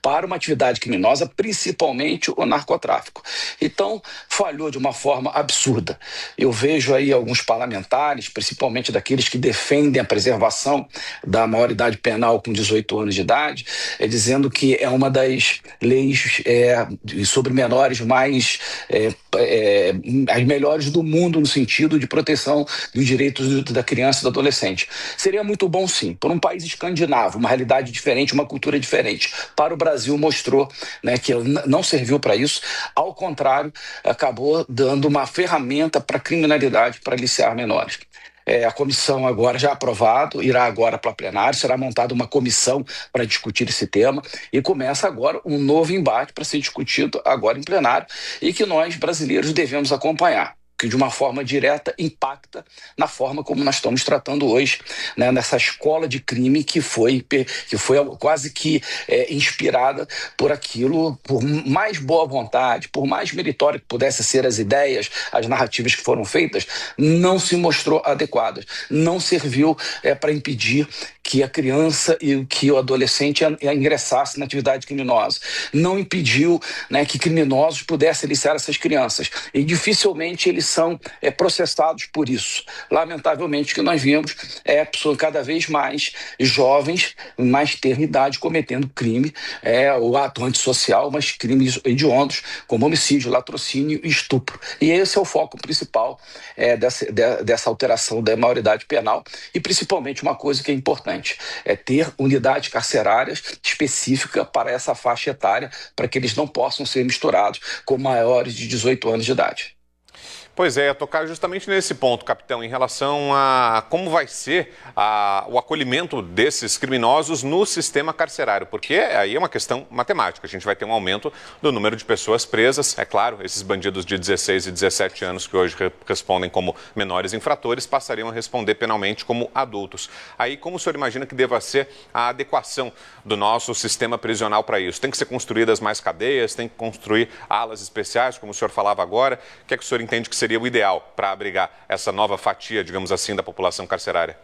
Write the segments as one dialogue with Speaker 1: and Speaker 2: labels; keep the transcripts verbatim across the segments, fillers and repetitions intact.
Speaker 1: para uma atividade criminosa, principalmente o narcotráfico. Então, falhou de uma forma absurda. Eu vejo aí alguns parlamentares, principalmente daqueles que defendem a preservação da maioridade penal com dezoito anos de idade, é, dizendo que é uma das leis é, sobre menores mais é, é, as melhores do mundo no sentido de proteção dos direitos da criança e do adolescente. Seria muito bom, sim, por um país escandinavo, uma realidade diferente, uma cultura diferente. Para o Brasil mostrou, né, que não serviu para isso, ao contrário, acabou dando uma ferramenta para a criminalidade, para aliciar menores. É, a comissão agora já aprovado, irá agora para plenário, será montada uma comissão para discutir esse tema e começa agora um novo embate para ser discutido agora em plenário e que nós brasileiros devemos acompanhar, que de uma forma direta impacta na forma como nós estamos tratando hoje, né, nessa escola de crime que foi, que foi quase que é, inspirada por aquilo, por mais boa vontade, por mais meritório que pudessem ser as ideias, as narrativas que foram feitas, não se mostrou adequadas, não serviu é, para impedir que a criança e que o adolescente ingressasse na atividade criminosa, não impediu, né, que criminosos pudessem aliciar essas crianças, e dificilmente eles são é, processados por isso. Lamentavelmente, o que nós vimos é pessoas cada vez mais jovens, mais tenra idade, cometendo crime, é, o ato antissocial, mas crimes hediondos, como homicídio, latrocínio e estupro. E esse é o foco principal é, dessa, de, dessa alteração da maioridade penal, e principalmente uma coisa que é importante, é ter unidade carcerária específica para essa faixa etária, para que eles não possam ser misturados com maiores de dezoito anos de idade.
Speaker 2: Pois é, tocar justamente nesse ponto, capitão, em relação a como vai ser a, o acolhimento desses criminosos no sistema carcerário, porque aí é uma questão matemática, a gente vai ter um aumento do número de pessoas presas, é claro, esses bandidos de dezesseis e dezessete anos que hoje re respondem como menores infratores passariam a responder penalmente como adultos. Aí como o senhor imagina que deva ser a adequação do nosso sistema prisional para isso? Tem que ser construídas mais cadeias, tem que construir alas especiais, como o senhor falava agora, o que é que o senhor entende que seria o ideal para abrigar essa nova fatia, digamos assim, da população carcerária?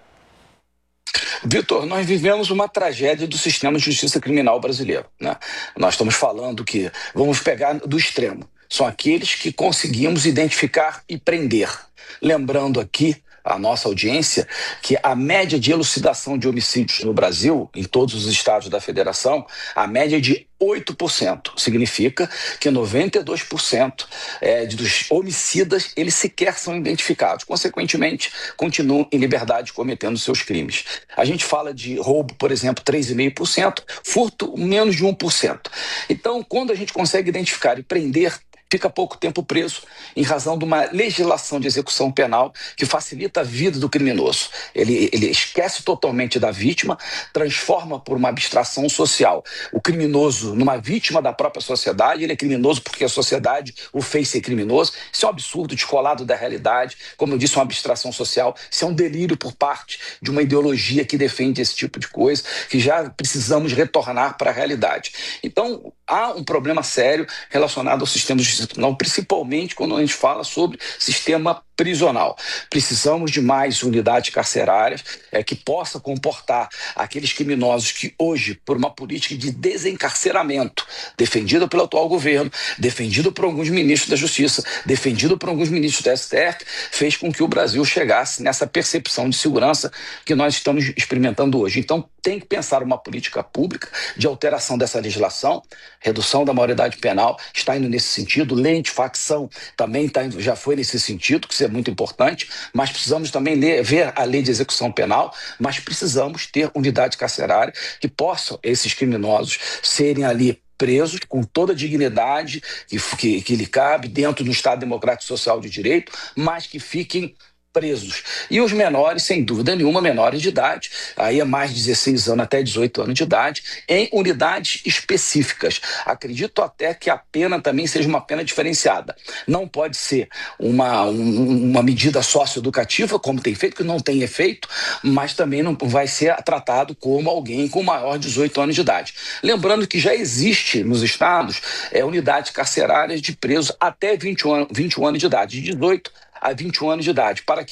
Speaker 1: Vitor, nós vivemos uma tragédia do sistema de justiça criminal brasileiro, né? Nós estamos falando que, vamos pegar do extremo, são aqueles que conseguimos identificar e prender. Lembrando aqui a nossa audiência que a média de elucidação de homicídios no Brasil, em todos os estados da federação, a média é de oito por cento. Significa que noventa e dois por cento é, dos homicidas, eles sequer são identificados. Consequentemente, continuam em liberdade cometendo seus crimes. A gente fala de roubo, por exemplo, três vírgula cinco por cento, furto, menos de um por cento. Então, quando a gente consegue identificar e prender, fica pouco tempo preso em razão de uma legislação de execução penal que facilita a vida do criminoso. Ele, ele esquece totalmente da vítima, transforma por uma abstração social o criminoso numa vítima da própria sociedade. Ele é criminoso porque a sociedade o fez ser criminoso. Isso é um absurdo, descolado da realidade. Como eu disse, uma abstração social. Isso é um delírio por parte de uma ideologia que defende esse tipo de coisa, que já precisamos retornar para a realidade. Então, há um problema sério relacionado ao sistema de justiça criminal, principalmente quando a gente fala sobre sistema prisional. Precisamos de mais unidades carcerárias é, que possa comportar aqueles criminosos que hoje, por uma política de desencarceramento, defendida pelo atual governo, defendido por alguns ministros da Justiça, defendido por alguns ministros da S T F, fez com que o Brasil chegasse nessa percepção de segurança que nós estamos experimentando hoje. Então, tem que pensar uma política pública de alteração dessa legislação, redução da maioridade penal, está indo nesse sentido, lei de facção também tá indo, já foi nesse sentido, que isso é muito importante, mas precisamos também ler, ver a lei de execução penal, mas precisamos ter unidade carcerária que possam esses criminosos serem ali presos com toda a dignidade que, que, que lhe cabe dentro do Estado Democrático e Social de Direito, mas que fiquem presos. E os menores, sem dúvida nenhuma, menores de idade, aí é mais de dezesseis anos até dezoito anos de idade, em unidades específicas. Acredito até que a pena também seja uma pena diferenciada. Não pode ser uma, um, uma medida socioeducativa, como tem feito, que não tem efeito, mas também não vai ser tratado como alguém com maior de dezoito anos de idade. Lembrando que já existe nos estados é, unidades carcerárias de presos até vinte e um anos de idade, de dezoito a vinte e um anos de idade. Para quê?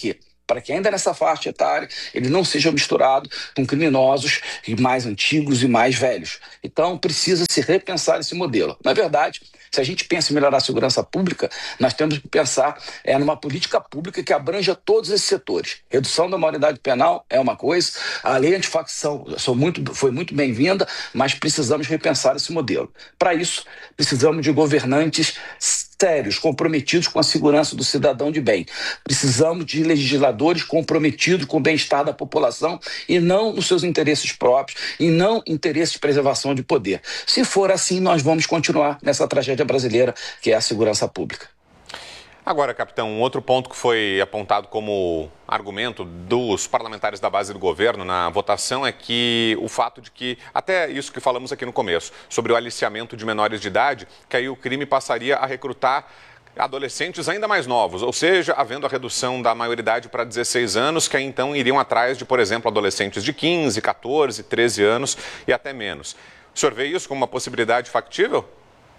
Speaker 1: para que ainda nessa faixa etária ele não seja misturado com criminosos mais antigos e mais velhos. Então precisa se repensar esse modelo. Na verdade, se a gente pensa em melhorar a segurança pública, nós temos que pensar é, numa política pública que abranja todos esses setores. Redução da maioridade penal é uma coisa, a lei antifacção sou muito, foi muito bem-vinda, mas precisamos repensar esse modelo. Para isso, precisamos de governantes sérios, comprometidos com a segurança do cidadão de bem. Precisamos de legisladores comprometidos com o bem-estar da população e não nos seus interesses próprios e não interesses de preservação de poder. Se for assim, nós vamos continuar nessa tragédia brasileira, que é a segurança pública.
Speaker 2: Agora, capitão, um outro ponto que foi apontado como argumento dos parlamentares da base do governo na votação é que o fato de que, até isso que falamos aqui no começo, sobre o aliciamento de menores de idade, que aí o crime passaria a recrutar adolescentes ainda mais novos, ou seja, havendo a redução da maioridade para dezesseis anos, que aí então iriam atrás de, por exemplo, adolescentes de quinze, quatorze, treze anos e até menos. O senhor vê isso como uma possibilidade factível?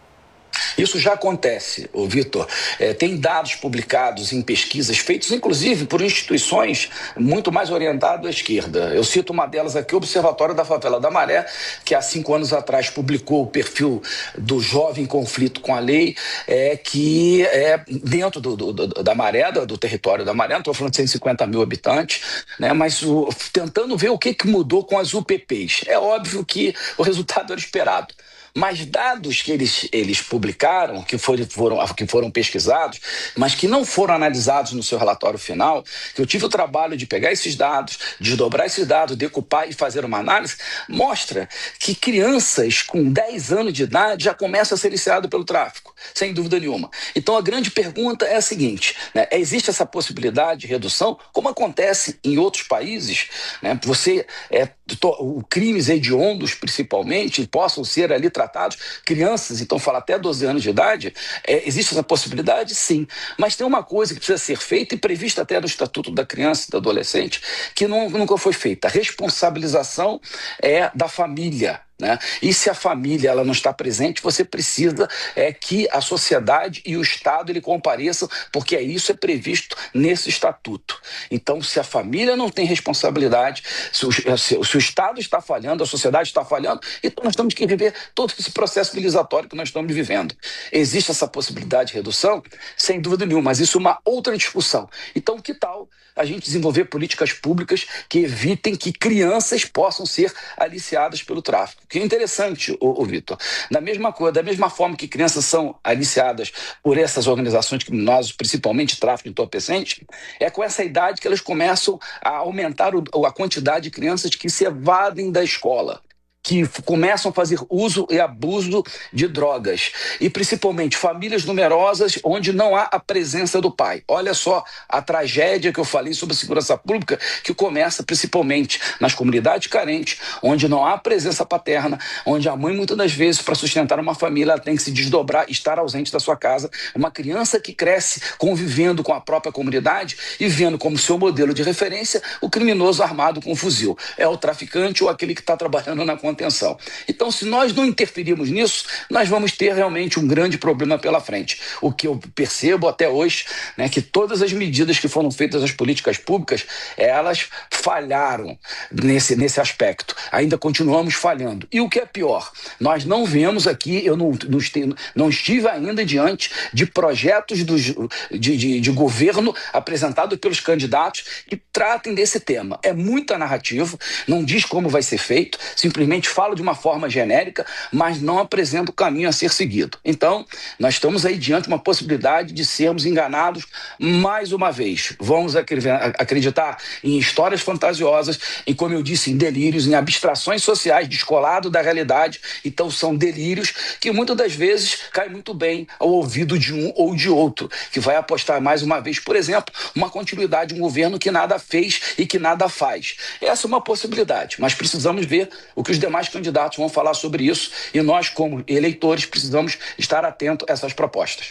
Speaker 1: Isso já acontece, ô Vitor. É, tem dados publicados em pesquisas feitas, inclusive, por instituições muito mais orientadas à esquerda. Eu cito uma delas aqui, o Observatório da Favela da Maré, que há cinco anos atrás publicou o perfil do jovem conflito com a lei, é, que é dentro do, do, do, da Maré, do, do território da Maré, não estou falando de cento e cinquenta mil habitantes, né, mas o, tentando ver o que, que mudou com as U P Ps. É óbvio que o resultado era esperado. Mas dados que eles, eles publicaram, que foram, foram, que foram pesquisados, mas que não foram analisados no seu relatório final, que eu tive o trabalho de pegar esses dados, desdobrar esses dados, decupar e fazer uma análise, mostra que crianças com dez anos de idade já começam a ser iniciadas pelo tráfico, sem dúvida nenhuma. Então a grande pergunta é a seguinte, né, existe essa possibilidade de redução, como acontece em outros países, né, você, é, to, crimes hediondos principalmente, possam ser ali tratados, crianças, então fala até doze anos de idade, é, existe essa possibilidade? Sim. Mas tem uma coisa que precisa ser feita e prevista até no Estatuto da Criança e do Adolescente, que não, nunca foi feita. A responsabilização é da família. Né? E se a família ela não está presente, você precisa é, que a sociedade e o Estado ele compareçam, porque isso é previsto nesse estatuto. Então, se a família não tem responsabilidade, se o, se, se o Estado está falhando, a sociedade está falhando, então nós temos que rever todo esse processo civilizatório que nós estamos vivendo. Existe essa possibilidade de redução? Sem dúvida nenhuma, mas isso é uma outra discussão. Então, que tal a gente desenvolver políticas públicas que evitem que crianças possam ser aliciadas pelo tráfico? Que é interessante, ô, ô Vitor. Da mesma coisa, da mesma forma que crianças são aliciadas por essas organizações criminosas, principalmente tráfico de entorpecentes, é com essa idade que elas começam a aumentar o, a quantidade de crianças que se evadem da escola, que começam a fazer uso e abuso de drogas. E principalmente famílias numerosas onde não há a presença do pai. Olha só a tragédia que eu falei sobre a segurança pública, que começa principalmente nas comunidades carentes, onde não há presença paterna, onde a mãe muitas das vezes para sustentar uma família ela tem que se desdobrar, estar ausente da sua casa. Uma criança que cresce convivendo com a própria comunidade e vendo como seu modelo de referência o criminoso armado com um fuzil. É o traficante ou aquele que está trabalhando na contenção. Então, se nós não interferirmos nisso, nós vamos ter realmente um grande problema pela frente. O que eu percebo até hoje, né, que todas as medidas que foram feitas nas políticas públicas, elas falharam nesse, nesse aspecto. Ainda continuamos falhando. E o que é pior, nós não vemos aqui, eu não, não, estive, não estive ainda diante de projetos do, de, de, de governo apresentados pelos candidatos que tratem desse tema. É muita narrativa, não diz como vai ser feito, simplesmente fala de uma forma genérica, mas não apresenta o caminho a ser seguido. Então, nós estamos aí diante de uma possibilidade de sermos enganados mais uma vez. Vamos acreditar em histórias fantasiosas, em, como eu disse, em delírios, em abstrações sociais, descolado da realidade. Então, são delírios que muitas das vezes caem muito bem ao ouvido de um ou de outro, que vai apostar mais uma vez, por exemplo, uma continuidade de um governo que nada fez e que nada faz. Essa é uma possibilidade, mas precisamos ver o que os demais candidatos vão falar sobre isso e nós, como eleitores, precisamos estar atentos a essas propostas.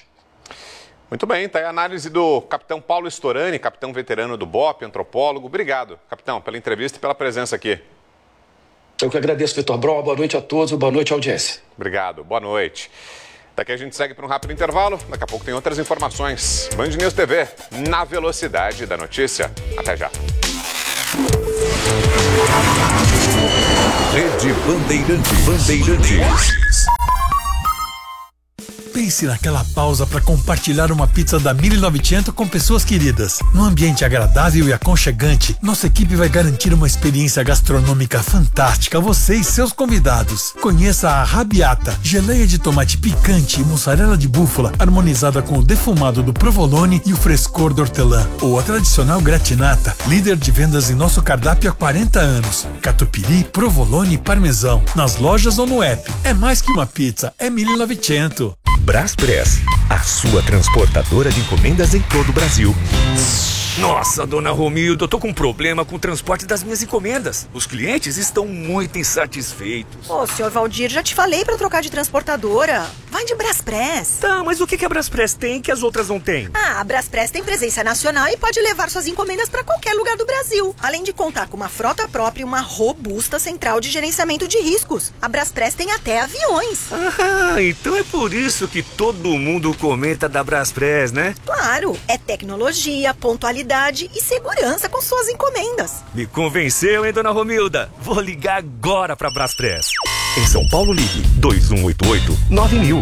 Speaker 2: Muito bem, está aí a análise do capitão Paulo Storani, capitão veterano do B O P, antropólogo. Obrigado, capitão, pela entrevista e pela presença aqui.
Speaker 1: Eu que agradeço, Vitor Brown. Boa noite a todos, boa noite à audiência.
Speaker 2: Obrigado, boa noite. Daqui a gente segue para um rápido intervalo. Daqui a pouco tem outras informações. Band News T V, na velocidade da notícia. Até já.
Speaker 3: Rede Bandeirantes. Bandeirantes.
Speaker 4: Pense naquela pausa para compartilhar uma pizza da mil e novecentos com pessoas queridas. Num ambiente agradável e aconchegante, nossa equipe vai garantir uma experiência gastronômica fantástica a você e seus convidados. Conheça a Rabiata, geleia de tomate picante e mussarela de búfala, harmonizada com o defumado do provolone e o frescor do hortelã. Ou a tradicional gratinata, líder de vendas em nosso cardápio há quarenta anos. Catupiry, provolone e parmesão. Nas lojas ou no app. É mais que uma pizza, é mil e novecentos.
Speaker 3: Braspress, a sua transportadora de encomendas em todo o Brasil.
Speaker 5: Nossa, dona Romilda, eu tô com um problema com o transporte das minhas encomendas. Os clientes estão muito insatisfeitos.
Speaker 6: Ô, senhor Valdir, já te falei pra trocar de transportadora. Vai de Braspress.
Speaker 5: Tá, mas o que que a Braspress tem que as outras não têm?
Speaker 6: Ah, a Braspress tem presença nacional e pode levar suas encomendas pra qualquer lugar do Brasil. Além de contar com uma frota própria e uma robusta central de gerenciamento de riscos. A Braspress tem até aviões.
Speaker 5: Ah, então é por isso que todo mundo comenta da Braspress, né?
Speaker 6: Claro, é tecnologia, pontualidade e segurança com suas encomendas.
Speaker 5: Me convenceu, hein, dona Romilda? Vou ligar agora pra Braspress.
Speaker 3: Em São Paulo, ligue dois um oito oito nove mil.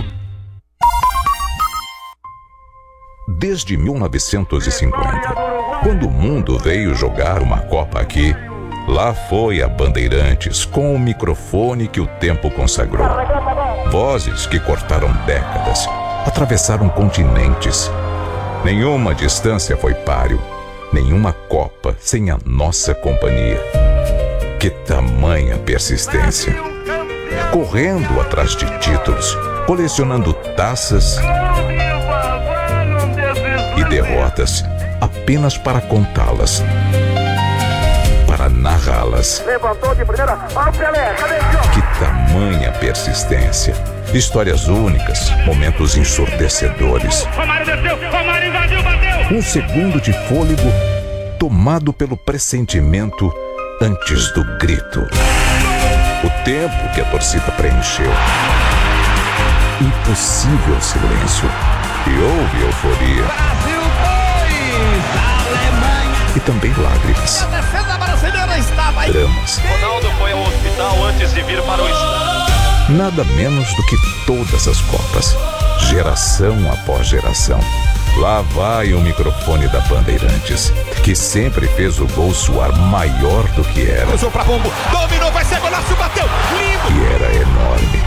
Speaker 3: Desde mil novecentos e cinquenta, quando o mundo veio jogar uma Copa aqui, lá foi a Bandeirantes com o microfone que o tempo consagrou. Vozes que cortaram décadas, atravessaram continentes. Nenhuma distância foi páreo, nenhuma Copa sem a nossa companhia. Que tamanha persistência! Correndo atrás de títulos, colecionando taças e derrotas apenas para contá-las, para narrá-las.
Speaker 7: Levantou de primeira, ó o Pelé, cadê o
Speaker 3: Que tamanha persistência! Histórias únicas, momentos ensurdecedores.
Speaker 7: Romário desceu, Romário invadiu, bateu!
Speaker 3: Um segundo de fôlego tomado pelo pressentimento antes do grito. O tempo que a torcida preencheu. Impossível silêncio. E houve euforia.
Speaker 7: Brasil dois, Alemanha.
Speaker 3: E também lágrimas.
Speaker 7: A defesa brasileira estava aí.
Speaker 3: Dramas.
Speaker 8: Ronaldo foi ao hospital antes de vir para o estádio.
Speaker 3: Nada menos do que todas as Copas. Geração após geração. Lá vai o microfone da Bandeirantes, que sempre fez o gol soar maior do que era.
Speaker 7: Cruzou pra Bombo, dominou, vai ser golaço, bateu, lindo!
Speaker 3: E era enorme.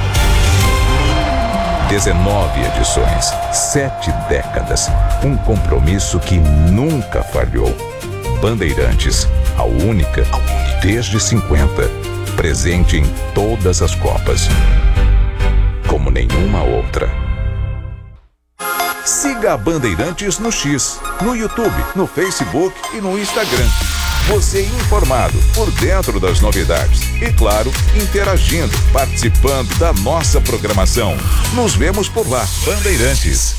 Speaker 3: dezenove edições, sete décadas, um compromisso que nunca falhou. Bandeirantes, a única, desde cinquenta, presente em todas as Copas, como nenhuma outra. Siga a Bandeirantes no X, no YouTube, no Facebook e no Instagram. Você informado, por dentro das novidades e, claro, interagindo, participando da nossa programação. Nos vemos por lá. Bandeirantes.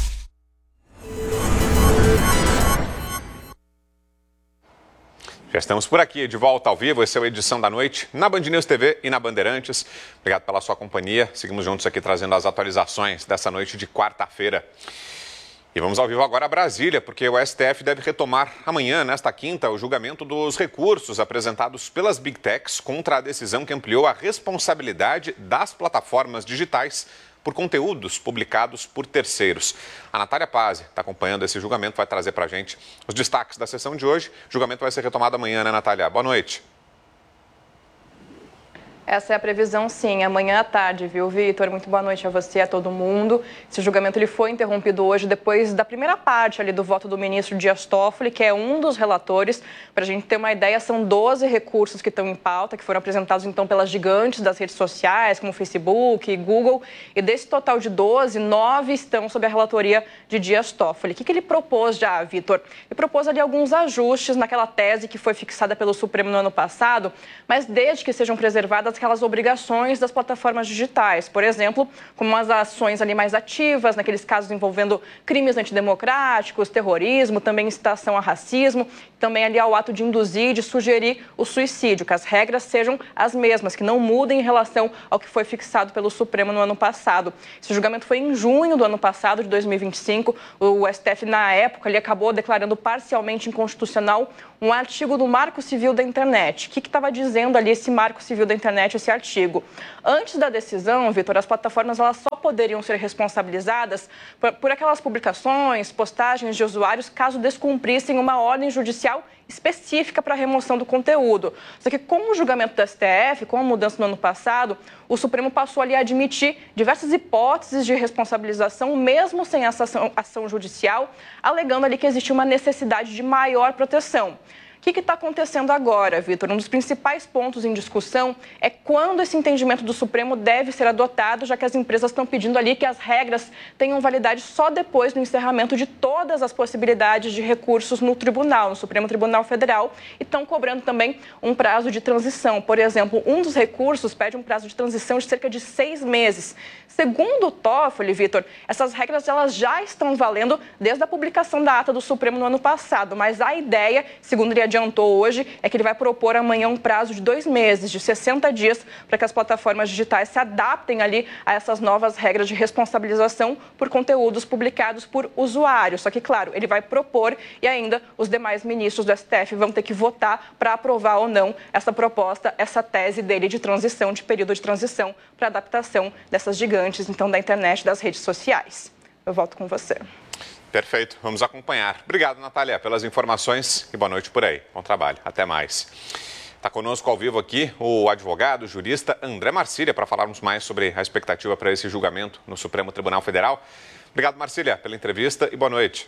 Speaker 2: Já estamos por aqui, de volta ao vivo. Essa é a edição da noite na Band News T V e na Bandeirantes. Obrigado pela sua companhia. Seguimos juntos aqui trazendo as atualizações dessa noite de quarta-feira. E vamos ao vivo agora a Brasília, porque o S T F deve retomar amanhã, nesta quinta, o julgamento dos recursos apresentados pelas Big Techs contra a decisão que ampliou a responsabilidade das plataformas digitais por conteúdos publicados por terceiros. A Natália Pazzi está acompanhando esse julgamento, vai trazer para a gente os destaques da sessão de hoje. O julgamento vai ser retomado amanhã, né, Natália? Boa noite.
Speaker 9: Essa é a previsão, sim, amanhã à tarde, viu, Vitor? Muito boa noite a você, a todo mundo. Esse julgamento ele foi interrompido hoje depois da primeira parte ali do voto do ministro Dias Toffoli, que é um dos relatores. Para a gente ter uma ideia, são doze recursos que estão em pauta, que foram apresentados, então, pelas gigantes das redes sociais, como Facebook, Google. E desse total de doze, nove estão sob a relatoria de Dias Toffoli. O que, que ele propôs já, Vitor? Ele propôs ali alguns ajustes naquela tese que foi fixada pelo Supremo no ano passado, mas desde que sejam preservadas aquelas obrigações das plataformas digitais, por exemplo, como as ações ali mais ativas, naqueles casos envolvendo crimes antidemocráticos, terrorismo, também incitação a racismo, também ali ao ato de induzir, de sugerir o suicídio, que as regras sejam as mesmas, que não mudem em relação ao que foi fixado pelo Supremo no ano passado. Esse julgamento foi em junho do ano passado, de dois mil e vinte e cinco. O S T F, na época, ele acabou declarando parcialmente inconstitucional um artigo do Marco Civil da Internet. O que estava dizendo ali esse Marco Civil da Internet, esse artigo? Antes da decisão, Vitor, as plataformas elas só poderiam ser responsabilizadas por, por aquelas publicações, postagens de usuários, caso descumprissem uma ordem judicial específica para a remoção do conteúdo. Só que com o julgamento do S T F, com a mudança no ano passado, o Supremo passou ali a admitir diversas hipóteses de responsabilização, mesmo sem essa ação, ação judicial, alegando ali que existia uma necessidade de maior proteção. O que está acontecendo agora, Vitor? Um dos principais pontos em discussão é quando esse entendimento do Supremo deve ser adotado, já que as empresas estão pedindo ali que as regras tenham validade só depois do encerramento de todas as possibilidades de recursos no tribunal, no Supremo Tribunal Federal, e estão cobrando também um prazo de transição. Por exemplo, um dos recursos pede um prazo de transição de cerca de seis meses. Segundo o Toffoli, Vitor, essas regras elas já estão valendo desde a publicação da ata do Supremo no ano passado, mas a ideia, segundo ele adiantou hoje, é que ele vai propor amanhã um prazo de dois meses, de sessenta dias, para que as plataformas digitais se adaptem ali a essas novas regras de responsabilização por conteúdos publicados por usuários. Só que, claro, ele vai propor e ainda os demais ministros do S T F vão ter que votar para aprovar ou não essa proposta, essa tese dele de transição, de período de transição para adaptação dessas gigantes, então, da internet, das redes sociais. Eu volto com você.
Speaker 2: Perfeito, vamos acompanhar. Obrigado, Natália, pelas informações e boa noite por aí. Bom trabalho, até mais. Está conosco ao vivo aqui o advogado, jurista André Marcília, para falarmos mais sobre a expectativa para esse julgamento no Supremo Tribunal Federal. Obrigado, Marcília, pela entrevista e boa noite.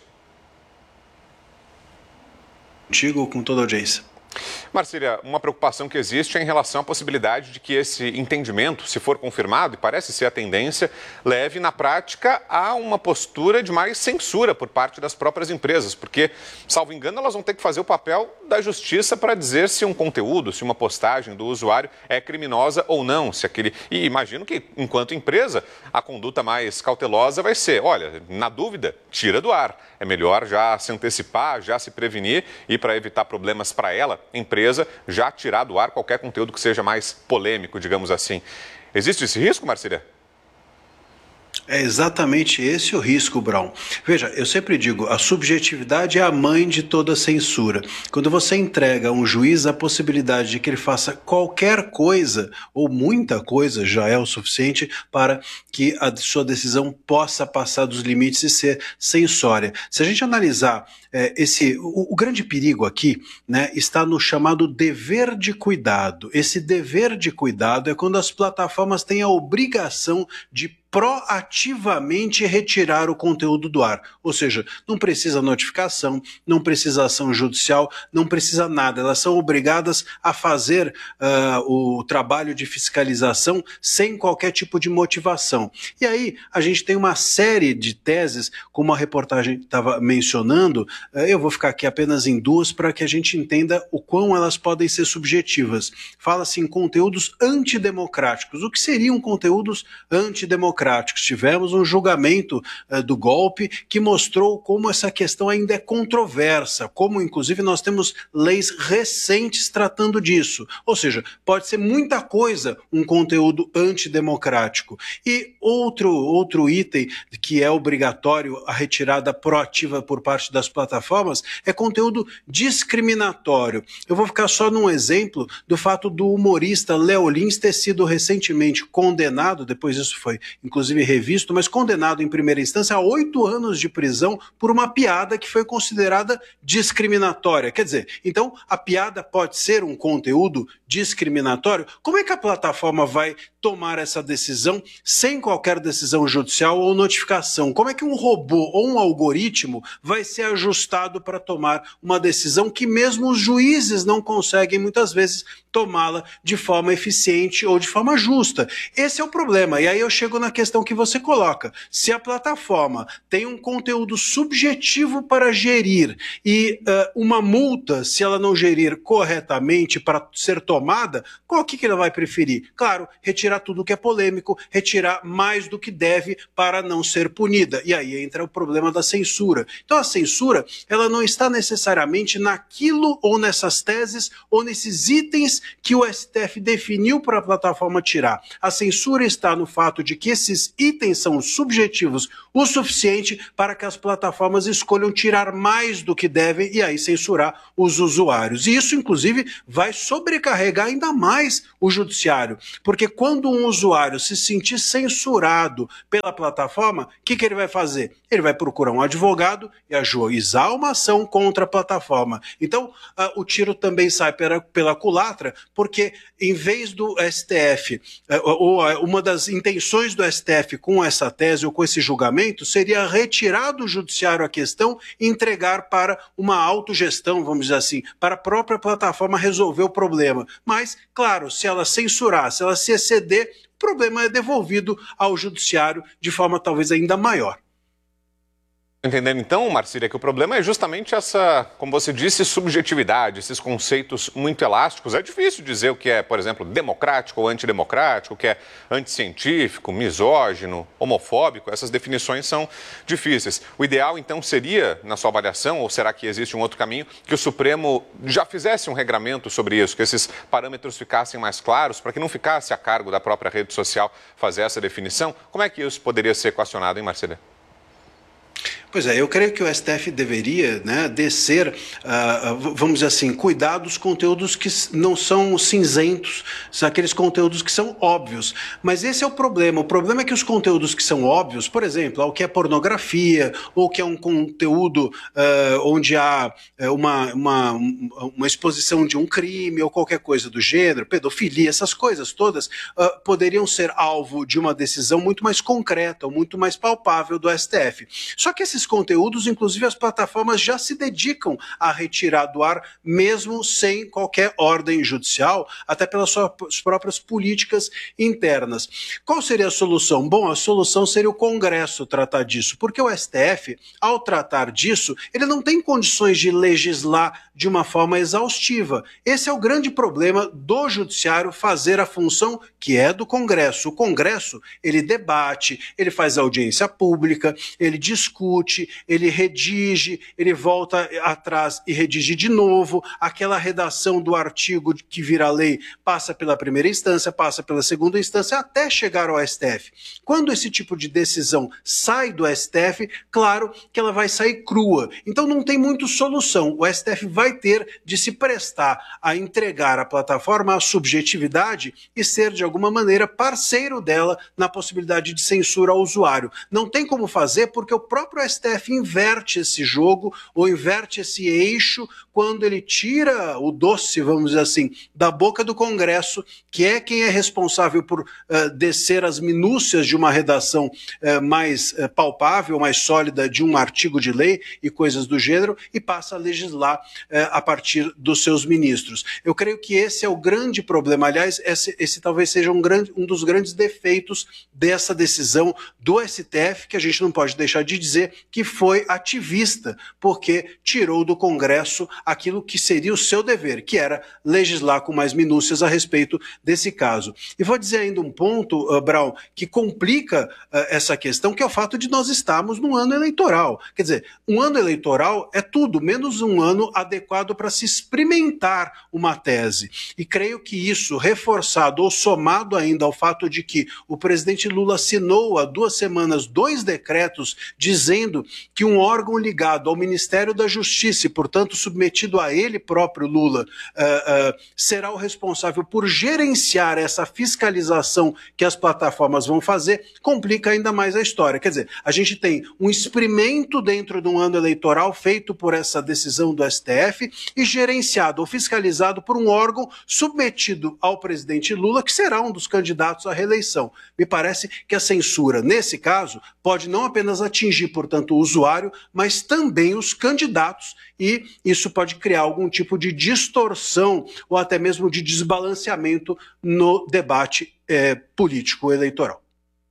Speaker 10: Contigo, com toda a audiência.
Speaker 2: Marcília, uma preocupação que existe é em relação à possibilidade de que esse entendimento, se for confirmado, e parece ser a tendência, leve na prática a uma postura de mais censura por parte das próprias empresas, porque, salvo engano, elas vão ter que fazer o papel da justiça para dizer se um conteúdo, se uma postagem do usuário é criminosa ou não. Se aquele... E imagino que, enquanto empresa, a conduta mais cautelosa vai ser, olha, na dúvida, tira do ar. É melhor já se antecipar, já se prevenir e, para evitar problemas para ela, empresa, já tirar do ar qualquer conteúdo que seja mais polêmico, digamos assim. Existe esse risco, Marcília?
Speaker 10: É exatamente esse o risco, Brown. Veja, eu sempre digo, a subjetividade é a mãe de toda censura. Quando você entrega a um juiz a possibilidade de que ele faça qualquer coisa, ou muita coisa, já é o suficiente para que a sua decisão possa passar dos limites e ser censória. Se a gente analisar é, esse, o, o grande perigo aqui, né, está no chamado dever de cuidado. Esse dever de cuidado é quando as plataformas têm a obrigação de proativamente retirar o conteúdo do ar. Ou seja, não precisa notificação, não precisa ação judicial, não precisa nada. Elas são obrigadas a fazer uh, o trabalho de fiscalização sem qualquer tipo de motivação. E aí a gente tem uma série de teses, como a reportagem estava mencionando, uh, eu vou ficar aqui apenas em duas para que a gente entenda o quão elas podem ser subjetivas. Fala-se em conteúdos antidemocráticos. O que seriam conteúdos antidemocráticos? Tivemos um julgamento uh, do golpe que mostrou como essa questão ainda é controversa, como inclusive nós temos leis recentes tratando disso. Ou seja, pode ser muita coisa um conteúdo antidemocrático. E outro, outro item que é obrigatório a retirada proativa por parte das plataformas é conteúdo discriminatório. Eu vou ficar só num exemplo do fato do humorista Léo Lins ter sido recentemente condenado, depois isso foi inclusive revisto, mas condenado em primeira instância a oito anos de prisão por uma piada que foi considerada discriminatória. Quer dizer, então a piada pode ser um conteúdo discriminatório? Como é que a plataforma vai tomar essa decisão sem qualquer decisão judicial ou notificação? Como é que um robô ou um algoritmo vai ser ajustado para tomar uma decisão que mesmo os juízes não conseguem muitas vezes tomá-la de forma eficiente ou de forma justa? Esse é o problema. E aí eu chego na questão que você coloca. Se a plataforma tem um conteúdo subjetivo para gerir e uh, uma multa, se ela não gerir corretamente para ser tomada, qual que, que ela vai preferir? Claro, retirar tudo que é polêmico, retirar mais do que deve para não ser punida. E aí entra o problema da censura. Então a censura, ela não está necessariamente naquilo ou nessas teses ou nesses itens que o S T F definiu para a plataforma tirar. A censura está no fato de que esses itens são subjetivos o suficiente para que as plataformas escolham tirar mais do que devem e aí censurar os usuários. E isso, inclusive, vai sobrecarregar ainda mais o judiciário, porque quando um usuário se sentir censurado pela plataforma, o que, que ele vai fazer? Ele vai procurar um advogado e ajuizar uma ação contra a plataforma. Então, uh, o tiro também sai pela, pela culatra, porque em vez do S T F, uh, ou uh, uma das intenções do S T F com essa tese ou com esse julgamento seria retirar do judiciário a questão e entregar para uma autogestão, vamos dizer assim, para a própria plataforma resolver o problema. Mas, claro, se ela censurar, se ela se exceder, o problema é devolvido ao judiciário de forma talvez ainda maior.
Speaker 2: Entendendo então, Marcília, que o problema é justamente essa, como você disse, subjetividade, esses conceitos muito elásticos. É difícil dizer o que é, por exemplo, democrático ou antidemocrático, o que é anticientífico, misógino, homofóbico. Essas definições são difíceis. O ideal, então, seria, na sua avaliação, ou será que existe um outro caminho, que o Supremo já fizesse um regramento sobre isso, que esses parâmetros ficassem mais claros, para que não ficasse a cargo da própria rede social fazer essa definição? Como é que isso poderia ser equacionado, hein, Marcília?
Speaker 10: Pois é, eu creio que o S T F deveria, né, descer, uh, vamos dizer assim, cuidar dos conteúdos que não são cinzentos, são aqueles conteúdos que são óbvios. Mas esse é o problema. O problema é que os conteúdos que são óbvios, por exemplo, o que é pornografia, ou que é um conteúdo uh, onde há uma, uma, uma exposição de um crime, ou qualquer coisa do gênero, pedofilia, essas coisas todas, uh, poderiam ser alvo de uma decisão muito mais concreta, ou muito mais palpável do S T F. Só que esses conteúdos, inclusive as plataformas já se dedicam a retirar do ar, mesmo sem qualquer ordem judicial, até pelas suas próprias políticas internas. Qual seria a solução? Bom, a solução seria o Congresso tratar disso, porque o S T F, ao tratar disso, ele não tem condições de legislar de uma forma exaustiva. Esse é o grande problema do judiciário fazer a função que é do Congresso. O Congresso, ele debate, ele faz audiência pública, ele discute, ele redige, ele volta atrás e redige de novo, aquela redação do artigo que vira lei passa pela primeira instância, passa pela segunda instância, até chegar ao S T F. Quando esse tipo de decisão sai do S T F, claro que ela vai sair crua. Então não tem muito solução. O S T F vai ter de se prestar a entregar à plataforma a subjetividade e ser, de alguma maneira, parceiro dela na possibilidade de censura ao usuário. Não tem como fazer porque o próprio S T F inverte esse jogo ou inverte esse eixo quando ele tira o doce, vamos dizer assim, da boca do Congresso, que é quem é responsável por uh, descer as minúcias de uma redação uh, mais uh, palpável, mais sólida de um artigo de lei e coisas do gênero, e passa a legislar uh, a partir dos seus ministros. Eu creio que esse é o grande problema. Aliás, esse, esse talvez seja um, grande, um dos grandes defeitos dessa decisão do S T F, que a gente não pode deixar de dizer que foi ativista, porque tirou do Congresso aquilo que seria o seu dever, que era legislar com mais minúcias a respeito desse caso. E vou dizer ainda um ponto, uh, Brown, que complica uh, essa questão, que é o fato de nós estarmos num ano eleitoral. Quer dizer, um ano eleitoral é tudo, menos um ano adequado para se experimentar uma tese. E creio que isso, reforçado ou somado ainda ao fato de que o presidente Lula assinou há duas semanas dois decretos dizendo dizendo que um órgão ligado ao Ministério da Justiça e, portanto, submetido a ele próprio, Lula, uh, uh, será o responsável por gerenciar essa fiscalização que as plataformas vão fazer, complica ainda mais a história. Quer dizer, a gente tem um experimento dentro de um ano eleitoral feito por essa decisão do S T F e gerenciado ou fiscalizado por um órgão submetido ao presidente Lula, que será um dos candidatos à reeleição. Me parece que a censura, nesse caso, pode não apenas atingir, portanto, o usuário, mas também os candidatos, e isso pode criar algum tipo de distorção ou até mesmo de desbalanceamento no debate eh, político eleitoral.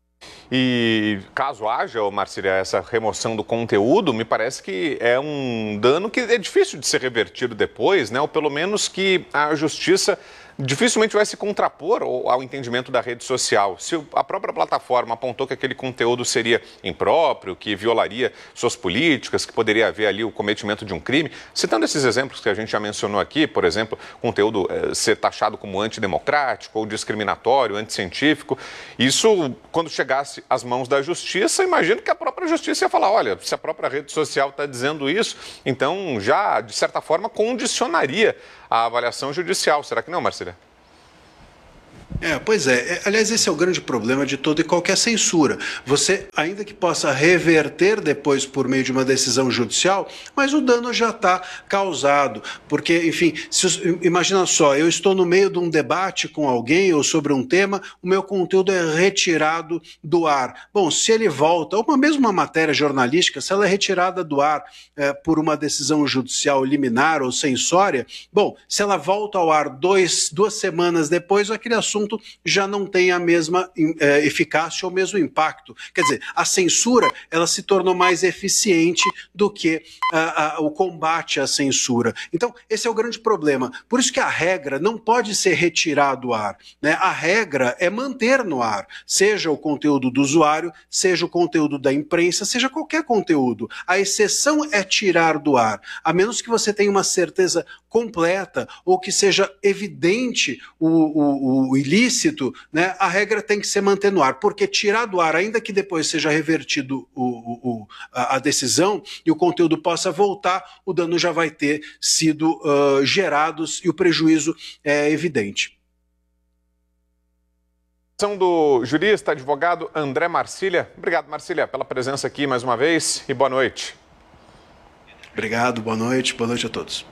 Speaker 2: E caso haja, Marcília, essa remoção do conteúdo, me parece que é um dano que é difícil de ser revertido depois, né? Ou pelo menos que a justiça dificilmente vai se contrapor ao entendimento da rede social. Se a própria plataforma apontou que aquele conteúdo seria impróprio, que violaria suas políticas, que poderia haver ali o cometimento de um crime, citando esses exemplos que a gente já mencionou aqui, por exemplo, conteúdo eh, ser taxado como antidemocrático ou discriminatório, anticientífico, isso, quando chegasse às mãos da justiça, imagino que a própria justiça ia falar, olha, se a própria rede social está dizendo isso, então já, de certa forma, condicionaria a avaliação judicial. Será que não, Marcília?
Speaker 10: É, pois é. Aliás, esse é o grande problema de toda e qualquer censura. Você, ainda que possa reverter depois por meio de uma decisão judicial, mas o dano já está causado. Porque, enfim, se, imagina só, eu estou no meio de um debate com alguém ou sobre um tema, o meu conteúdo é retirado do ar. Bom, se ele volta, ou mesmo uma matéria jornalística, se ela é retirada do ar é, por uma decisão judicial liminar ou censória, bom, se ela volta ao ar dois, duas semanas depois, aquele assunto já não tem a mesma eh, eficácia ou o mesmo impacto. Quer dizer, a censura ela se tornou mais eficiente do que ah, ah, o combate à censura. Então, esse é o grande problema. Por isso que a regra não pode ser retirada do ar, né? A regra é manter no ar, seja o conteúdo do usuário, seja o conteúdo da imprensa, seja qualquer conteúdo. A exceção é tirar do ar, a menos que você tenha uma certeza completa ou que seja evidente o, o, o ilícito, né, a regra tem que ser manter no ar, porque tirar do ar, ainda que depois seja revertido o, o, a, a decisão e o conteúdo possa voltar, o dano já vai ter sido uh, gerado e o prejuízo é evidente.
Speaker 2: Do jurista, advogado André Marcília. Obrigado, Marcília, pela presença aqui mais uma vez e boa noite.
Speaker 10: Obrigado, boa noite, boa noite a todos.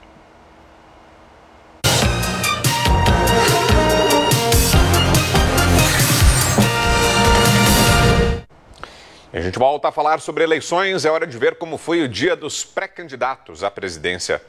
Speaker 2: A gente volta a falar sobre eleições. É hora de ver como foi o dia dos pré-candidatos à presidência.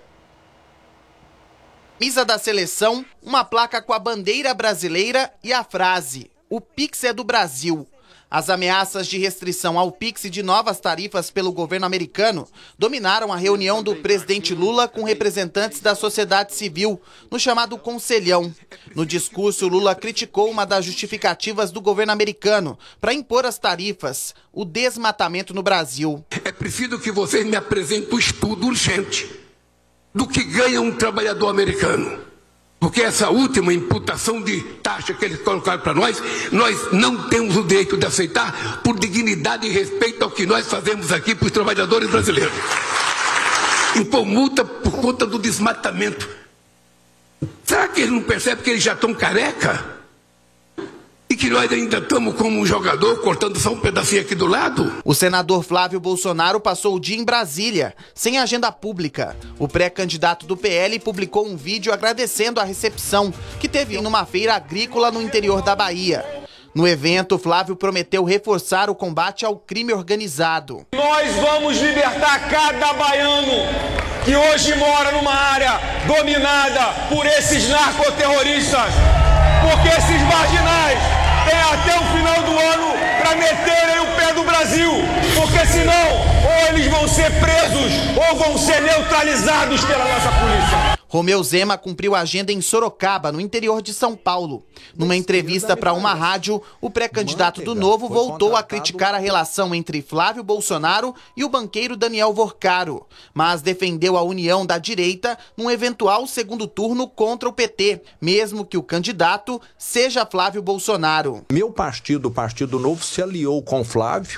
Speaker 11: Camisa da seleção, uma placa com a bandeira brasileira e a frase: "O Pix é do Brasil". As ameaças de restrição ao Pix e de novas tarifas pelo governo americano dominaram a reunião do presidente Lula com representantes da sociedade civil, no chamado Conselhão. No discurso, Lula criticou uma das justificativas do governo americano para impor as tarifas: o desmatamento no Brasil.
Speaker 12: É preciso que vocês me apresentem um estudo urgente do que ganha um trabalhador americano. Porque essa última imputação de taxa que eles colocaram para nós, nós não temos o direito de aceitar por dignidade e respeito ao que nós fazemos aqui para os trabalhadores brasileiros. Impor multa por conta do desmatamento. Será que eles não percebem que eles já estão careca? E que nós ainda estamos como um jogador cortando só um pedacinho aqui do lado?
Speaker 11: O senador Flávio Bolsonaro passou o dia em Brasília, sem agenda pública. O pré-candidato do P L publicou um vídeo agradecendo a recepção que teve numa feira agrícola no interior da Bahia. No evento, Flávio prometeu reforçar o combate ao crime organizado.
Speaker 13: Nós vamos libertar cada baiano que hoje mora numa área dominada por esses narcoterroristas, porque esses marginais têm até o final do ano para meterem o pé do Brasil, porque senão ou eles vão ser presos ou vão ser neutralizados pela nossa polícia.
Speaker 11: Romeu Zema cumpriu a agenda em Sorocaba, no interior de São Paulo. Numa entrevista para uma rádio, o pré-candidato do Novo voltou a criticar a relação entre Flávio Bolsonaro e o banqueiro Daniel Vorcaro, mas defendeu a união da direita num eventual segundo turno contra o P T, mesmo que o candidato seja Flávio Bolsonaro.
Speaker 14: Meu partido, o Partido Novo, se aliou com Flávio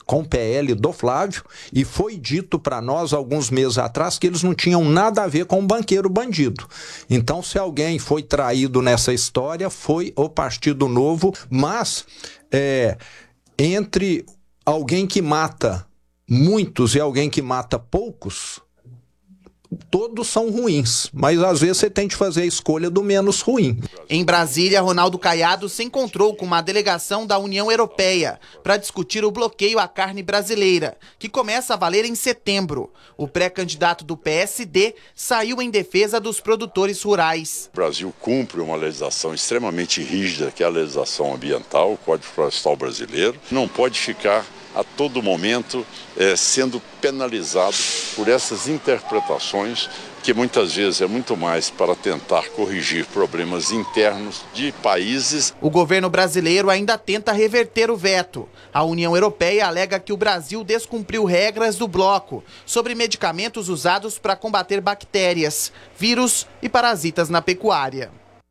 Speaker 14: com o P L do Flávio, e foi dito para nós alguns meses atrás que eles não tinham nada a ver com o banqueiro bandido. Então, se alguém foi traído nessa história, foi o Partido Novo, mas é, entre alguém que mata muitos e alguém que mata poucos, todos são ruins, mas às vezes você tem que fazer a escolha do menos ruim.
Speaker 11: Em Brasília, Ronaldo Caiado se encontrou com uma delegação da União Europeia para discutir o bloqueio à carne brasileira, que começa a valer em setembro. O pré-candidato do P S D saiu em defesa dos produtores rurais.
Speaker 15: O Brasil cumpre uma legislação extremamente rígida, que é a legislação ambiental, o Código Florestal Brasileiro. Não pode ficar a todo momento é, sendo penalizado por essas interpretações, que muitas vezes é muito mais para tentar corrigir problemas internos de países.
Speaker 11: O governo brasileiro ainda tenta reverter o veto. A União Europeia alega que o Brasil descumpriu regras do bloco sobre medicamentos usados para combater bactérias, vírus e parasitas na pecuária.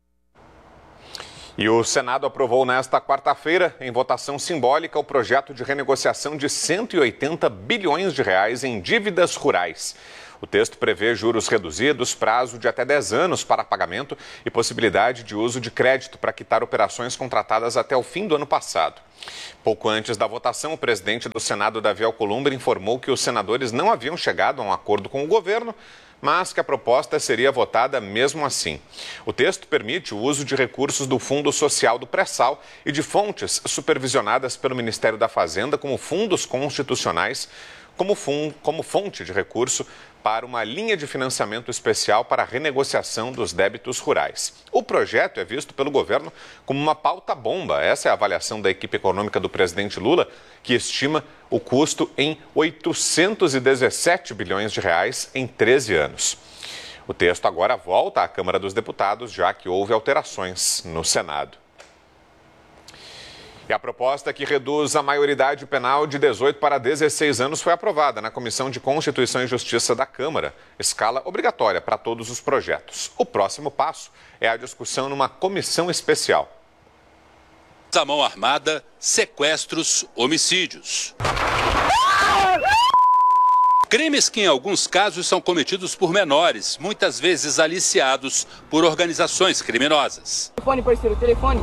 Speaker 2: E o Senado aprovou nesta quarta-feira, em votação simbólica, o projeto de renegociação de cento e oitenta bilhões de reais em dívidas rurais. O texto prevê juros reduzidos, prazo de até dez anos para pagamento e possibilidade de uso de crédito para quitar operações contratadas até o fim do ano passado. Pouco antes da votação, o presidente do Senado, Davi Alcolumbre, informou que os senadores não haviam chegado a um acordo com o governo, mas que a proposta seria votada mesmo assim. O texto permite o uso de recursos do Fundo Social do Pré-Sal e de fontes supervisionadas pelo Ministério da Fazenda, como fundos constitucionais, como, fun- como fonte de recurso para uma linha de financiamento especial para a renegociação dos débitos rurais. O projeto é visto pelo governo como uma pauta-bomba. Essa é a avaliação da equipe econômica do presidente Lula, que estima o custo em oitocentos e dezessete bilhões de reais em treze anos. O texto agora volta à Câmara dos Deputados, já que houve alterações no Senado. E a proposta que reduz a maioridade penal de dezoito para dezesseis anos foi aprovada na Comissão de Constituição e Justiça da Câmara, escala obrigatória para todos os projetos. O próximo passo é a discussão numa comissão especial.
Speaker 16: A mão armada, sequestros, homicídios. Crimes que, em alguns casos, são cometidos por menores, muitas vezes aliciados por organizações criminosas.
Speaker 17: Telefone, parceiro, telefone.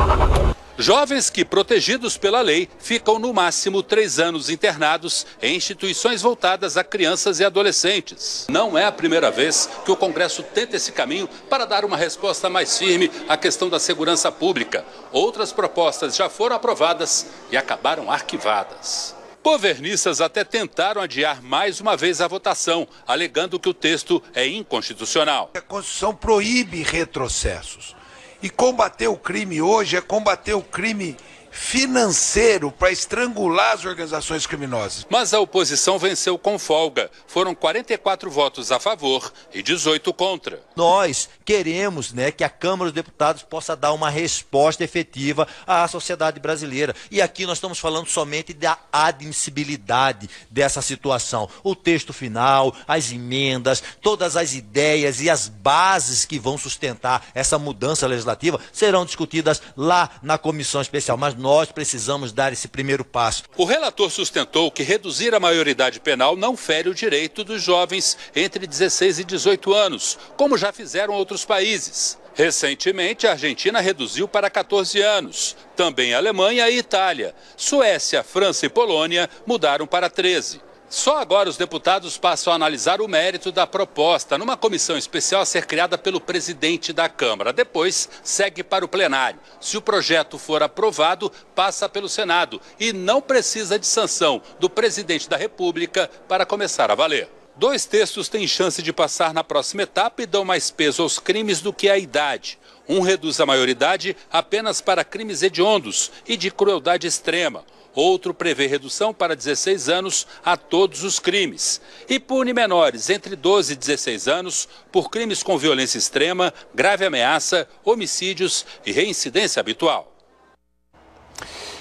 Speaker 16: Jovens que, protegidos pela lei, ficam no máximo três anos internados em instituições voltadas a crianças e adolescentes. Não é a primeira vez que o Congresso tenta esse caminho para dar uma resposta mais firme à questão da segurança pública. Outras propostas já foram aprovadas e acabaram arquivadas. Governistas até tentaram adiar mais uma vez a votação, alegando que o texto é inconstitucional.
Speaker 18: A Constituição proíbe retrocessos. E combater o crime hoje é combater o crime financeiro para estrangular as organizações criminosas.
Speaker 16: Mas a oposição venceu com folga. Foram quarenta e quatro votos a favor e dezoito contra.
Speaker 19: Nós queremos, né, que a Câmara dos Deputados possa dar uma resposta efetiva à sociedade brasileira. E aqui nós estamos falando somente da admissibilidade dessa situação. O texto final, as emendas, todas as ideias e as bases que vão sustentar essa mudança legislativa serão discutidas lá na comissão especial. Mas nós precisamos dar esse primeiro passo.
Speaker 16: O relator sustentou que reduzir a maioridade penal não fere o direito dos jovens entre dezesseis e dezoito anos, como já fizeram outros países. Recentemente, a Argentina reduziu para catorze anos. Também a Alemanha e a Itália. Suécia, França e Polônia mudaram para treze. Só agora os deputados passam a analisar o mérito da proposta numa comissão especial a ser criada pelo presidente da Câmara. Depois, segue para o plenário. Se o projeto for aprovado, passa pelo Senado e não precisa de sanção do presidente da República para começar a valer. Dois textos têm chance de passar na próxima etapa e dão mais peso aos crimes do que à idade. Um reduz a maioridade apenas para crimes hediondos e de crueldade extrema. Outro prevê redução para dezesseis anos a todos os crimes e pune menores entre doze e dezesseis anos por crimes com violência extrema, grave ameaça, homicídios e reincidência habitual.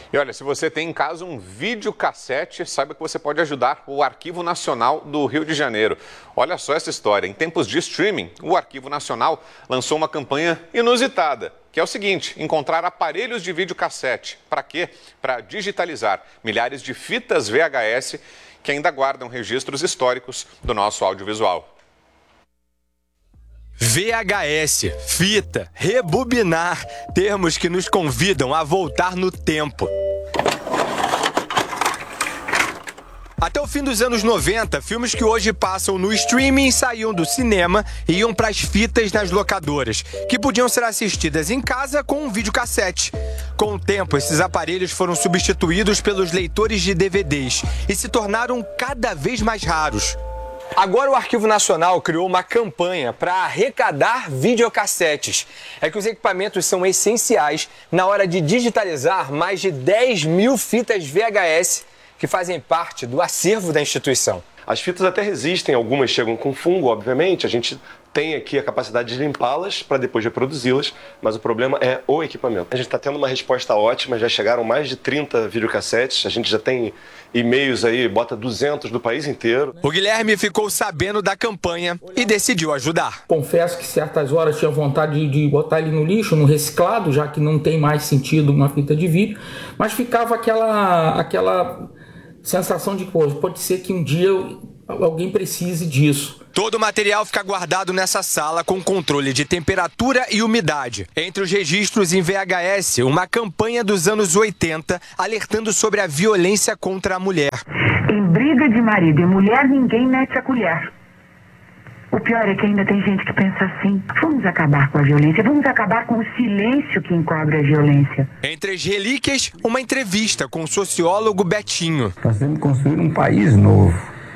Speaker 2: E olha, se você tem em casa um videocassete, saiba que você pode ajudar o Arquivo Nacional do Rio de Janeiro. Olha só essa história. Em tempos de streaming, o Arquivo Nacional lançou uma campanha inusitada, que é o seguinte: encontrar aparelhos de videocassete. Para quê? Para digitalizar milhares de fitas V H S que ainda guardam registros históricos do nosso audiovisual.
Speaker 17: V H S, fita, rebobinar, termos que nos convidam a voltar no tempo. Até o fim dos anos noventa, filmes que hoje passam no streaming saíam do cinema e iam para as fitas nas locadoras, que podiam ser assistidas em casa com um videocassete. Com o tempo, esses aparelhos foram substituídos pelos leitores de D V Ds e se tornaram cada vez mais raros. Agora o Arquivo Nacional criou uma campanha para arrecadar videocassetes. É que os equipamentos são essenciais na hora de digitalizar mais de dez mil fitas V H S que fazem parte do acervo da instituição.
Speaker 20: As fitas até resistem, algumas chegam com fungo, obviamente, a gente tem aqui a capacidade de limpá-las para depois reproduzi-las, mas o problema é o equipamento. A gente está tendo uma resposta ótima, já chegaram mais de trinta videocassetes, a gente já tem e-mails aí, bota duzentos do país inteiro.
Speaker 17: O Guilherme ficou sabendo da campanha e decidiu ajudar.
Speaker 21: Confesso que certas horas tinha vontade de, de botar ele no lixo, no reciclado, já que não tem mais sentido uma fita de vídeo, mas ficava aquela, aquela sensação de, pô, pode ser que um dia alguém precise disso.
Speaker 17: Todo o material fica guardado nessa sala com controle de temperatura e umidade. Entre os registros em V H S, uma campanha dos anos oitenta alertando sobre a violência contra a mulher.
Speaker 22: Em briga de marido e mulher, ninguém mete a colher. O pior é que ainda tem gente que pensa assim: vamos acabar com a violência, vamos acabar com o silêncio que encobre a violência.
Speaker 17: Entre as relíquias, uma entrevista com o sociólogo Betinho.
Speaker 23: Nós temos que construir um país novo.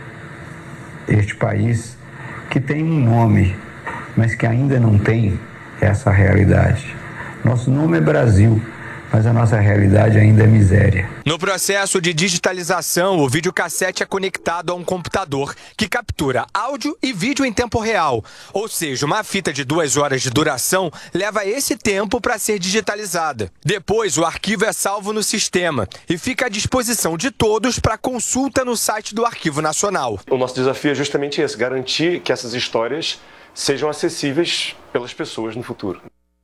Speaker 23: Este país que tem um nome, mas que ainda não tem essa realidade. Nosso nome é Brasil, mas a nossa realidade ainda é miséria.
Speaker 17: No processo de digitalização, o videocassete é conectado a um computador que captura áudio e vídeo em tempo real. Ou seja, uma fita de duas horas de duração leva esse tempo para ser digitalizada. Depois, o arquivo é salvo no sistema e fica à disposição de todos para consulta no site do Arquivo Nacional.
Speaker 20: O nosso desafio é justamente esse: garantir que essas histórias sejam acessíveis pelas pessoas no futuro.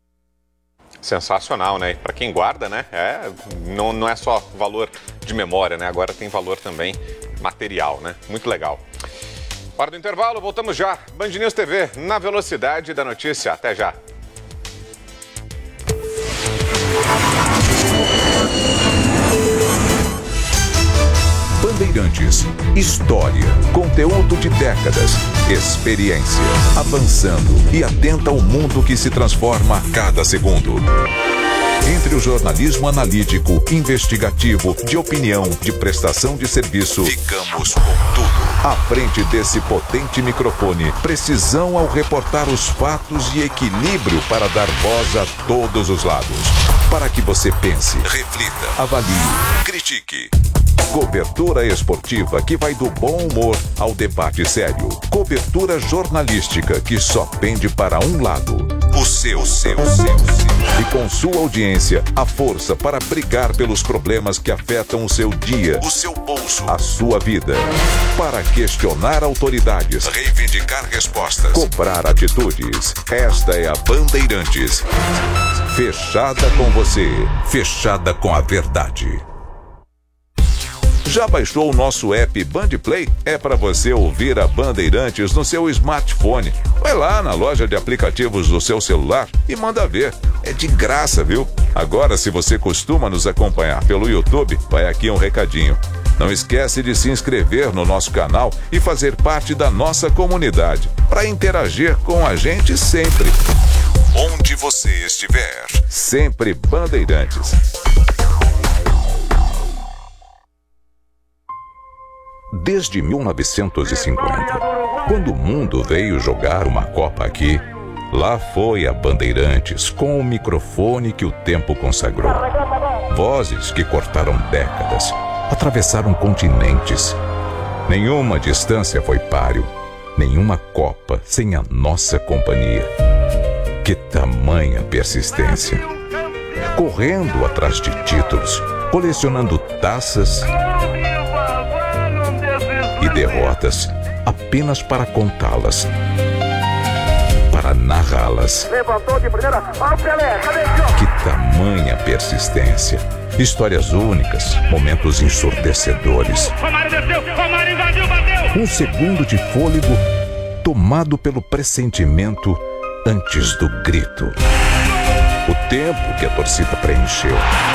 Speaker 2: Sensacional, né? Para quem guarda, né? É, não, não é só valor de memória, né? Agora tem valor também material, né? Muito legal. Hora do intervalo, voltamos já. Band News T V, na velocidade da notícia. Até já.
Speaker 3: Bandeirantes, história, conteúdo de décadas, experiência, avançando e atenta ao mundo que se transforma a cada segundo. Entre o jornalismo analítico, investigativo, de opinião, de prestação de serviço, ficamos com tudo. À frente desse potente microfone, precisão ao reportar os fatos e equilíbrio para dar voz a todos os lados. Para que você pense, reflita, avalie, critique. Cobertura esportiva que vai do bom humor ao debate sério. Cobertura jornalística que só pende para um lado. O seu, seu, seu, seu. E com sua audiência, a força para brigar pelos problemas que afetam o seu dia, o seu bolso, a sua vida. Para questionar autoridades, reivindicar respostas, cobrar atitudes. Esta é a Bandeirantes. Fechada com você, fechada com a verdade. Já baixou o nosso app Bandplay? É para você ouvir a Bandeirantes no seu smartphone. Vai lá na loja de aplicativos do seu celular e manda ver. É de graça, viu? Agora, se você costuma nos acompanhar pelo YouTube, vai aqui um recadinho. Não esquece de se inscrever no nosso canal e fazer parte da nossa comunidade, para interagir com a gente sempre. Onde você estiver, sempre Bandeirantes. Desde mil novecentos e cinquenta, quando o mundo veio jogar uma Copa aqui, lá foi a Bandeirantes com o microfone que o tempo consagrou. Vozes que cortaram décadas, atravessaram continentes. Nenhuma distância foi páreo, nenhuma Copa sem a nossa companhia. Que tamanha persistência! Correndo atrás de títulos, colecionando taças e derrotas apenas para contá-las, para narrá-las.
Speaker 7: Levantou de primeira. Olha o Pelé. Cadê o
Speaker 3: Que tamanha persistência! Histórias únicas, momentos ensurdecedores.
Speaker 7: Romário desceu. Romário invadiu, bateu.
Speaker 3: Um segundo de fôlego tomado pelo pressentimento antes do grito. O tempo que a torcida preencheu.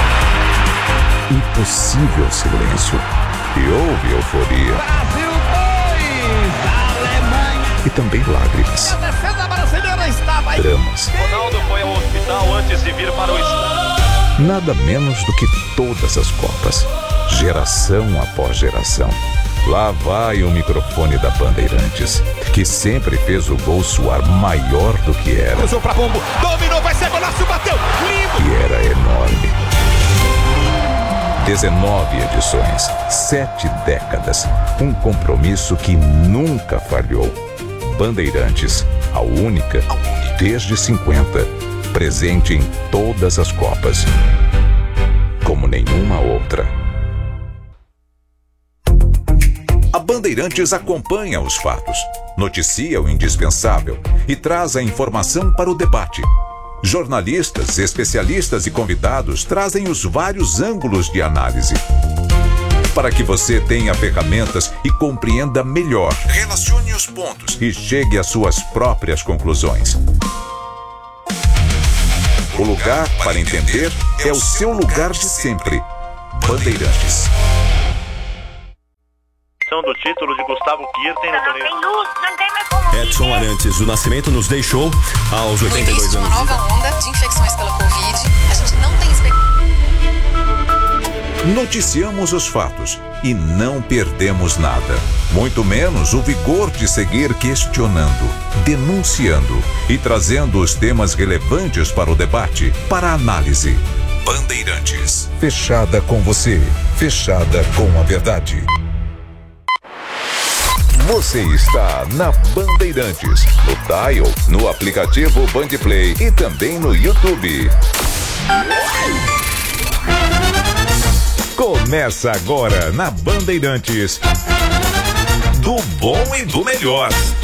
Speaker 3: Impossível silêncio. E houve euforia.
Speaker 7: Brasil dois, Alemanha.
Speaker 3: E também lágrimas.
Speaker 7: A defesa brasileira estava aí.
Speaker 3: Dramas.
Speaker 8: Ronaldo foi ao hospital antes de vir para o estádio.
Speaker 3: Nada menos do que todas as Copas. Geração após geração. Lá vai o microfone da Bandeirantes, que sempre fez o gol soar maior do que era.
Speaker 7: Cruzou pra Pombo, dominou, vai ser golaço, bateu, lindo!
Speaker 3: E era enorme. dezenove edições, sete décadas, um compromisso que nunca falhou. Bandeirantes, a única, desde cinquenta, presente em todas as Copas, como nenhuma outra. A Bandeirantes acompanha os fatos, noticia o indispensável e traz a informação para o debate. Jornalistas, especialistas e convidados trazem os vários ângulos de análise, para que você tenha ferramentas e compreenda melhor. Relacione os pontos e chegue às suas próprias conclusões. O lugar para entender é o seu lugar de sempre. Bandeirantes.
Speaker 8: Do título de Gustavo Kirten no torneio.
Speaker 1: Edson Arantes do Nascimento nos deixou aos oitenta e dois anos.
Speaker 4: No início de uma nova onda de infecções pela Covid, a gente não tem expectativa.
Speaker 3: Noticiamos os fatos e não perdemos nada. Muito menos o vigor de seguir questionando, denunciando e trazendo os temas relevantes para o debate, para a análise. Bandeirantes. Fechada com você. Fechada com a verdade. Você está na Bandeirantes, no Dial, no aplicativo Bandplay e também no YouTube. Começa agora na Bandeirantes, do bom e do melhor.